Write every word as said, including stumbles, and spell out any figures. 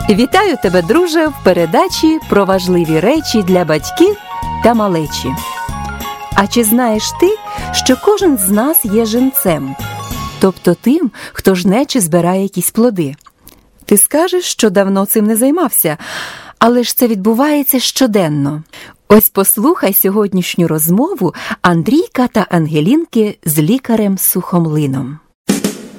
Вітаю тебе, друже, в передачі про важливі речі для батьків та малечі. А чи знаєш ти, що кожен з нас є жинцем, тобто тим, хто жне чи збирає якісь плоди? Ти скажеш, що давно цим не займався, але ж це відбувається щоденно. Ось послухай сьогоднішню розмову Андрійка та Ангелінки з лікарем Сухомлином.